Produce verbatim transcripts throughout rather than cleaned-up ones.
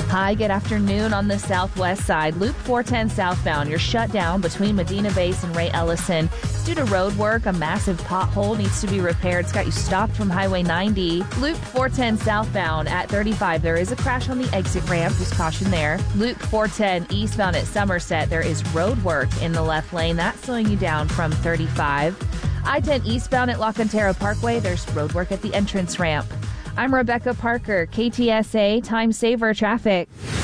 Hi, good afternoon. On the southwest side, Loop four ten southbound. You're shut down between Medina Base and Ray Ellison. Due to road work, a massive pothole needs to be repaired. It's got you stopped from Highway ninety. Loop four ten southbound at thirty-five. There is a crash on the exit ramp. Just caution there. Loop four ten eastbound at Somerset. There is road work in the left lane. That's slowing you down from thirty-five. I ten eastbound at La Cantera Parkway. There's road work at the entrance ramp. I'm Rebecca Parker, K T S A Time Saver Traffic.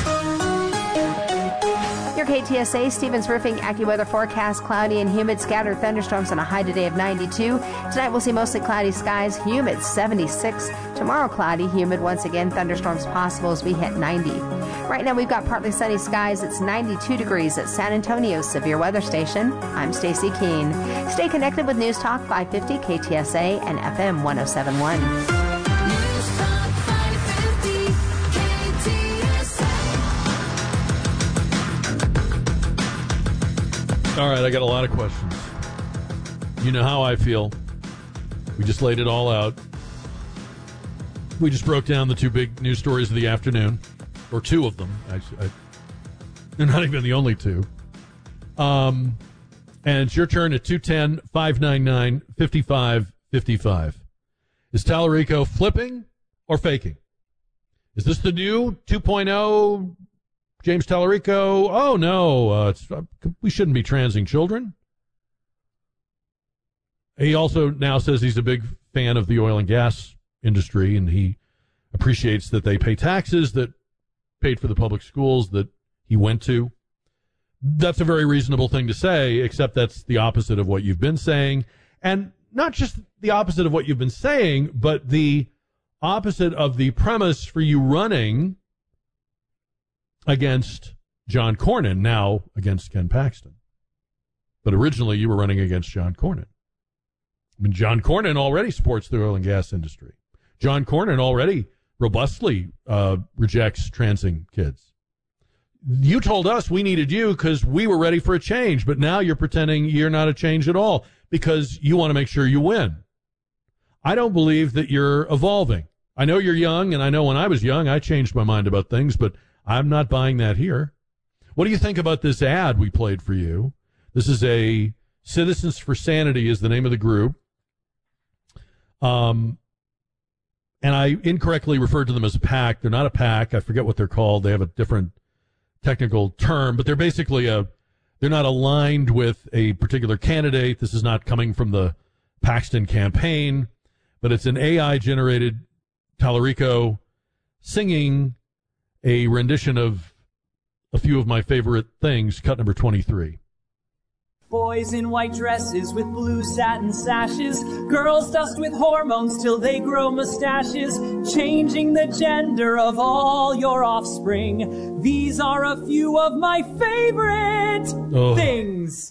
Your K T S A Stevens Roofing AccuWeather forecast: cloudy and humid, scattered thunderstorms on a high today of ninety-two. Tonight we'll see mostly cloudy skies, humid seventy-six. Tomorrow cloudy, humid once again, thunderstorms possible as we hit ninety. Right now we've got partly sunny skies. It's ninety-two degrees at San Antonio's Severe Weather Station. I'm Stacy Keene. Stay connected with News Talk five fifty K T S A and F M one oh seven point one. All right, I got a lot of questions. You know how I feel. We just laid it all out. We just broke down the two big news stories of the afternoon, or two of them. Actually, I, they're not even the only two. Um, and it's your turn at two one zero, five nine nine, five five five five. Is Tallarico flipping or faking? Is this the new two point oh James Tallarico? Oh, no, uh, it's, uh, we shouldn't be transing children. He also now says he's a big fan of the oil and gas industry, and he appreciates that they pay taxes that paid for the public schools that he went to. That's a very reasonable thing to say, except that's the opposite of what you've been saying. And not just the opposite of what you've been saying, but the opposite of the premise for you running against John Cornyn, now against Ken Paxton. But originally you were running against John Cornyn. I mean, John Cornyn already supports the oil and gas industry. John Cornyn already robustly uh, rejects transing kids. You told us we needed you because we were ready for a change, but now you're pretending you're not a change at all because you want to make sure you win. I don't believe that you're evolving. I know you're young, and I know when I was young, I changed my mind about things, but I'm not buying that here. What do you think about this ad we played for you? This is a Citizens for Sanity is the name of the group. Um, and I incorrectly referred to them as a PAC. They're not a PAC. I forget what they're called. They have a different technical term, but they're basically a, they're not aligned with a particular candidate. This is not coming from the Paxton campaign, but it's an A I-generated Tallarico singing a rendition of a few of my favorite things, cut number twenty-three. Boys in white dresses with blue satin sashes, girls dust with hormones till they grow mustaches, changing the gender of all your offspring. These are a few of my favorite oh. things.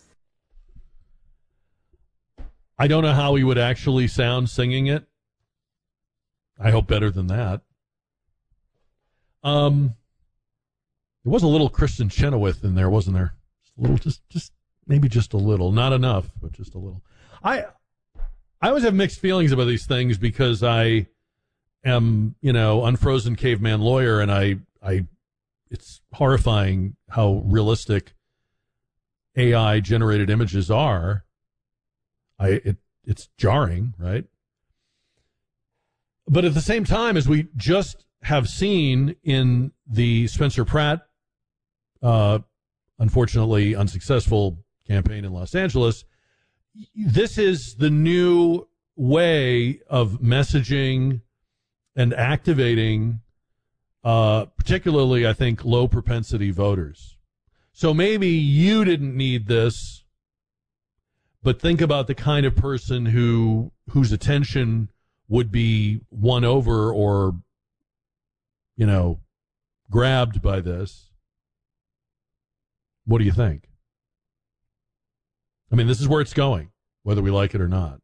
I don't know how he would actually sound singing it. I hope better than that. Um, there was a little Kristen Chenoweth in there, wasn't there? Just a little, just, just maybe just a little, not enough, but just a little. I, I always have mixed feelings about these things because I am, you know, unfrozen caveman lawyer, and I, I, it's horrifying how realistic A I generated images are. I, it, it's jarring, right? But at the same time, as we just have seen in the Spencer Pratt, uh, unfortunately unsuccessful campaign in Los Angeles, this is the new way of messaging and activating, uh, particularly, I think, low propensity voters. So maybe you didn't need this, but think about the kind of person who whose attention would be won over or, you know, grabbed by this. What do you think? I mean, this is where it's going, whether we like it or not.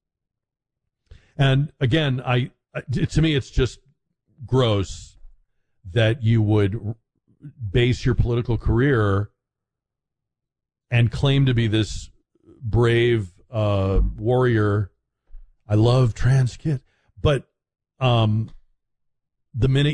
And again, I, to me, it's just gross that you would base your political career and claim to be this brave uh, warrior. I love trans kids, but um, the minute